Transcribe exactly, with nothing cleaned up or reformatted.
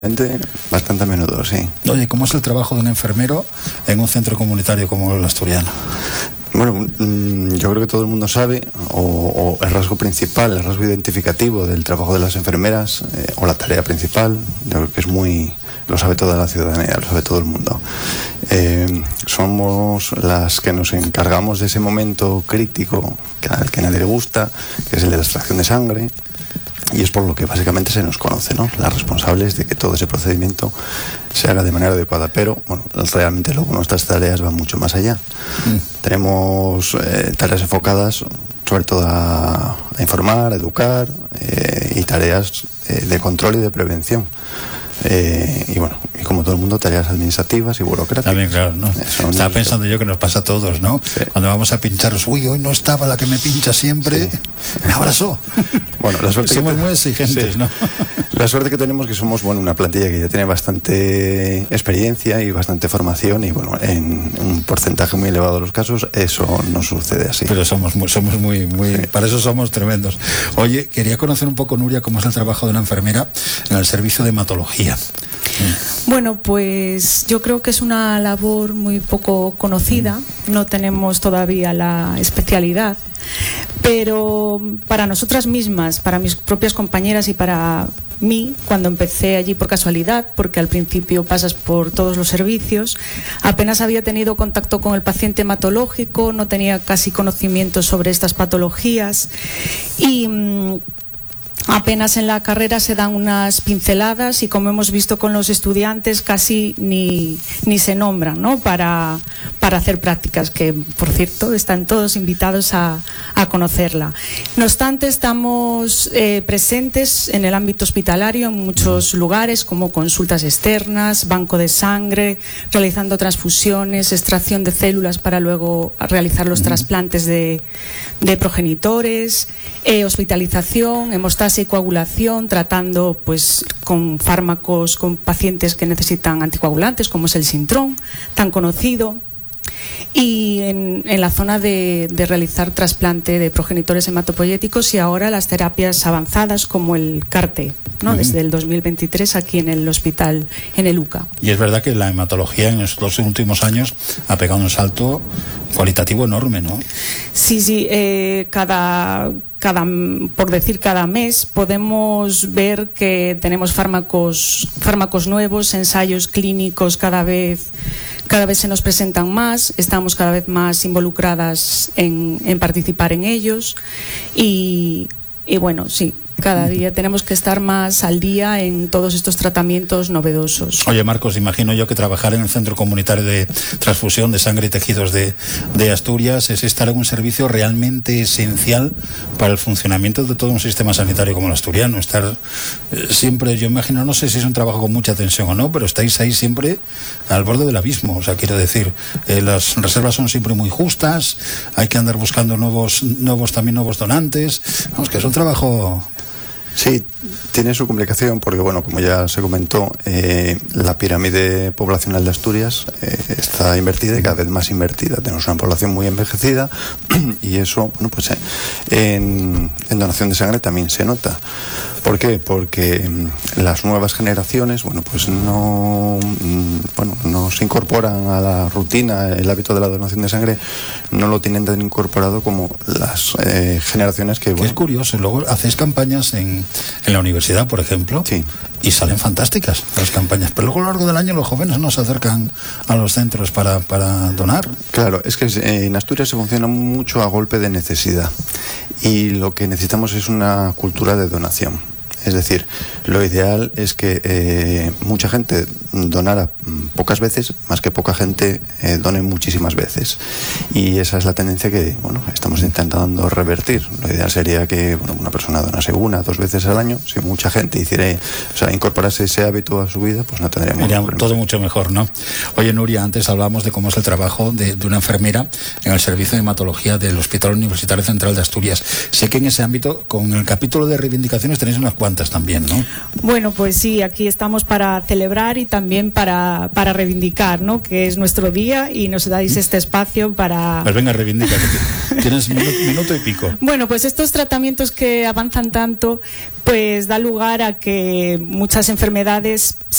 Bastante a menudo, sí. Oye, ¿cómo es el trabajo de un enfermero en un centro comunitario como el asturiano? Bueno, yo creo que todo el mundo sabe, o, o el rasgo principal, el rasgo identificativo del trabajo de las enfermeras, eh, o la tarea principal, yo creo que es muy, lo sabe toda la ciudadanía, lo sabe todo el mundo. Eh, somos las que nos encargamos de ese momento crítico al que nadie le gusta, que es el de la extracción de sangre. Y es por lo que básicamente se nos conoce, ¿no? Las responsables de que todo ese procedimiento se haga de manera adecuada. Pero, bueno, realmente luego nuestras tareas van mucho más allá. Mm. Tenemos eh, tareas enfocadas sobre todo a, a informar, a educar, eh, y tareas eh, de control y de prevención. Eh, y bueno, y como todo el mundo, tareas administrativas y burocráticas. También, claro, ¿no? Estaba pensando yo que nos pasa a todos, ¿no? Sí. Cuando vamos a pincharos, uy, hoy no estaba la que me pincha siempre, sí. Me abrazó. Bueno, la suerte somos que muy exigentes, sí. ¿no? La suerte que tenemos que somos, bueno, una plantilla que ya tiene bastante experiencia y bastante formación, y bueno, en un porcentaje muy elevado de los casos eso no sucede así. Pero somos muy, somos muy, muy, sí. Para eso somos tremendos. Oye, quería conocer un poco, Nuria, cómo es el trabajo de una enfermera en el servicio de hematología. Bueno, pues yo creo que es una labor muy poco conocida, no tenemos todavía la especialidad, pero para nosotras mismas, para mis propias compañeras y para mí, cuando empecé allí por casualidad, porque al principio pasas por todos los servicios, apenas había tenido contacto con el paciente hematológico, no tenía casi conocimiento sobre estas patologías y mmm, apenas en la carrera se dan unas pinceladas y, como hemos visto con los estudiantes, casi ni, ni se nombran, ¿no? para, para hacer prácticas, que por cierto están todos invitados a, a conocerla. No obstante, estamos eh, presentes en el ámbito hospitalario en muchos lugares, como consultas externas, banco de sangre, realizando transfusiones, extracción de células para luego realizar los trasplantes de, de progenitores, eh, hospitalización, hemostasia y coagulación, tratando pues con fármacos con pacientes que necesitan anticoagulantes, como es el Sintrón, tan conocido. Y en, en la zona de, de realizar trasplante de progenitores hematopoyéticos, y ahora las terapias avanzadas como el CAR-T, ¿no? Uh-huh. Desde el dos mil veintitrés aquí en el hospital, en el U C A. Y es verdad que la hematología en estos últimos años ha pegado un salto cualitativo enorme, ¿no? Sí, sí, eh, cada... Cada, por decir cada mes, podemos ver que tenemos fármacos, fármacos nuevos, ensayos clínicos cada vez, cada vez se nos presentan más, estamos cada vez más involucradas en, en participar en ellos y, y bueno, sí. Cada día tenemos que estar más al día en todos estos tratamientos novedosos. Oye, Marcos, imagino yo que trabajar en el Centro Comunitario de Transfusión de Sangre y Tejidos de, de Asturias es estar en un servicio realmente esencial para el funcionamiento de todo un sistema sanitario como el asturiano. Estar eh, siempre, yo imagino, no sé si es un trabajo con mucha tensión o no, pero estáis ahí siempre al borde del abismo. O sea, quiero decir, eh, las reservas son siempre muy justas, hay que andar buscando nuevos, nuevos también nuevos donantes. Vamos, que es un trabajo... Sí, tiene su complicación porque, bueno, como ya se comentó, eh, la pirámide poblacional de Asturias eh, está invertida y cada vez más invertida. Tenemos una población muy envejecida y eso, bueno, pues eh, en, en donación de sangre también se nota. ¿Por qué? Porque mm, las nuevas generaciones, bueno, pues no, mm, bueno, no se incorporan a la rutina, el hábito de la donación de sangre no lo tienen tan incorporado como las eh, generaciones que... Bueno, que es curioso, luego hacéis campañas en, en la universidad, por ejemplo, sí. Y salen fantásticas las campañas, pero luego a lo largo del año los jóvenes no se acercan a los centros para, para donar. Claro, es que en Asturias se funciona mucho a golpe de necesidad y lo que necesitamos es una cultura de donación. Es decir, lo ideal es que eh, mucha gente donara pocas veces, más que poca gente eh, done muchísimas veces. Y esa es la tendencia que, bueno, estamos intentando revertir. Lo ideal sería que, bueno, una persona donase una, dos veces al año. Si mucha gente hiciera, o sea, incorporase ese hábito a su vida, pues no tendríamos Sería todo mucho mejor, ¿no? Oye, Nuria, antes hablábamos de cómo es el trabajo de, de una enfermera en el servicio de hematología del Hospital Universitario Central de Asturias. Sé que en ese ámbito, con el capítulo de reivindicaciones, tenéis unas cuantas. tantas también, ¿no? Bueno, pues sí, aquí estamos para celebrar y también para, para reivindicar, ¿no? Que es nuestro día y nos dais este espacio para... Pues venga, reivindica, que tienes minuto, minuto y pico. Bueno, pues estos tratamientos que avanzan tanto, pues da lugar a que muchas enfermedades